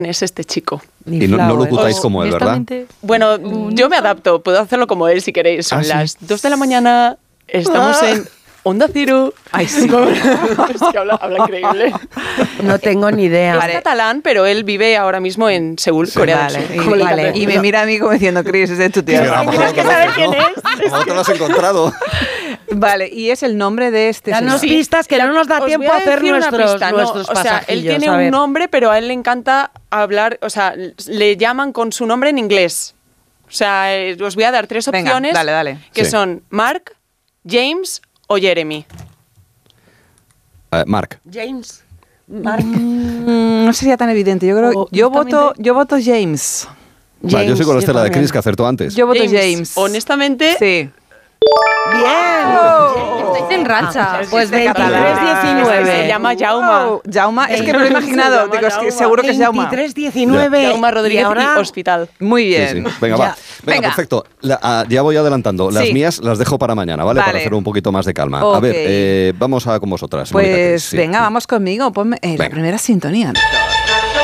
es este chico. Y no lo ocultáis como él, ¿verdad? Bueno, yo me adapto, puedo hacerlo como él si queréis. Son las 2 de la mañana, estamos en Onda Cero. Ay, sí. Es que habla increíble. No tengo ni idea. Es catalán, pero él vive ahora mismo en Seúl, Corea del Sur. Como le encanta. Y me mira a mí como diciendo, Chris, ese es tu tío. Tienes que saber quién es. ¿Cómo te lo has encontrado? Vale, y es el nombre de este Danos señor. pistas que no nos da Os tiempo voy a hacer decir una nuestros pista, ¿no? pasajillos. O sea, él tiene a ver. un nombre, pero a él le encanta hablar, o sea, le llaman con su nombre en inglés. O sea, os voy a dar 3 Venga, opciones dale. que Sí. son Mark, James o Jeremy. Mark. James. Mark. No sería tan evidente. Yo creo, yo voto James. Vale, yo soy con la Estela de también. Chris que acertó antes. Yo voto James. Honestamente, Sí. Bien. Estáis en racha. Pues de catalán. 23-19. se llama Jauma. Wow. Jauma, es que me lo he imaginado. Se Digo, es llama que Jauma. seguro que es Jauma. 23-19. Jauma Rodríguez Y ahora, y Hospital. Muy Sí, bien. sí. Venga, Ya. va. Venga, Venga. perfecto. Ya voy adelantando. Las Sí. mías las dejo para mañana, ¿vale? Vale. Para hacer un poquito más de calma. Ok. A ver, vamos con vosotras. Mónica, Pues sí. venga, vamos conmigo. Ponme la Venga. primera sintonía.